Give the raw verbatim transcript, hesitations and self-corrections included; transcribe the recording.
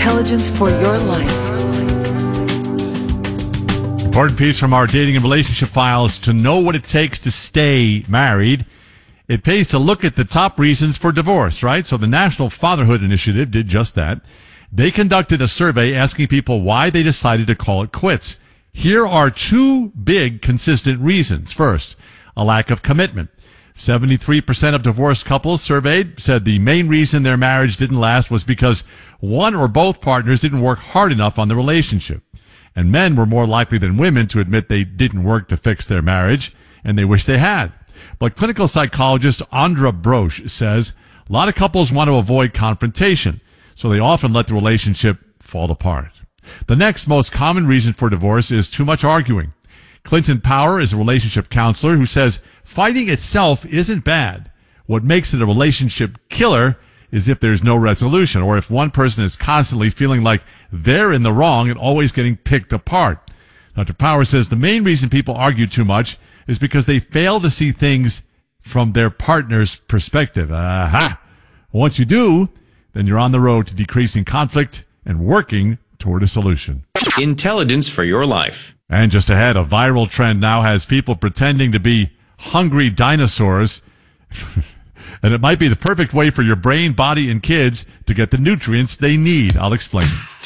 Intelligence for your life. Important piece from our dating and relationship files: to know what it takes to stay married. It pays to look at the top reasons for divorce, right? So the National Fatherhood Initiative did just that. They conducted a survey asking people why they decided to call it quits. Here are two big consistent reasons. First, a lack of commitment. seventy-three percent of divorced couples surveyed said the main reason their marriage didn't last was because one or both partners didn't work hard enough on the relationship. And men were more likely than women to admit they didn't work to fix their marriage, and they wish they had. But clinical psychologist Andra Broch says a lot of couples want to avoid confrontation, so they often let the relationship fall apart. The next most common reason for divorce is too much arguing. Clinton Power is a relationship counselor who says fighting itself isn't bad. What makes it a relationship killer is if there's no resolution, or if one person is constantly feeling like they're in the wrong and always getting picked apart. Doctor Power says the main reason people argue too much is because they fail to see things from their partner's perspective. Aha! Once you do, then you're on the road to decreasing conflict and working toward a solution. Intelligence for your life. And just ahead, a viral trend now has people pretending to be hungry dinosaurs. And it might be the perfect way for your brain, body, and kids to get the nutrients they need. I'll explain.